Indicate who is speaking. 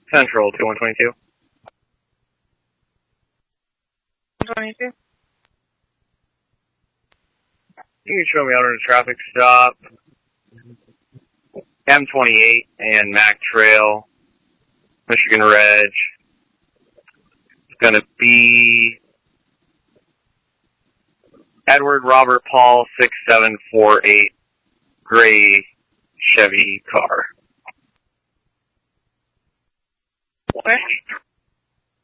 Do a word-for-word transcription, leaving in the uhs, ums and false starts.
Speaker 1: Central, two one two two.
Speaker 2: twenty-two.
Speaker 1: You can show me out on a traffic stop. M twenty-eight and Mac Trail, Michigan Reg. It's gonna be Edward Robert Paul six seven four eight, gray Chevy car.
Speaker 2: Where?